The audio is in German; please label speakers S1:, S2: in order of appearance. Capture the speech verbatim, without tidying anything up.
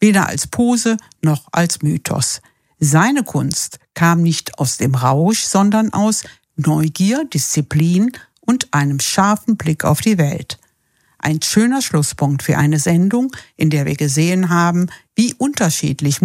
S1: weder als Pose noch als Mythos. Seine Kunst kam nicht aus dem Rausch, sondern aus Neugier, Disziplin und einem scharfen Blick auf die Welt. Ein schöner Schlusspunkt für eine Sendung, in der wir gesehen haben, wie unterschiedlich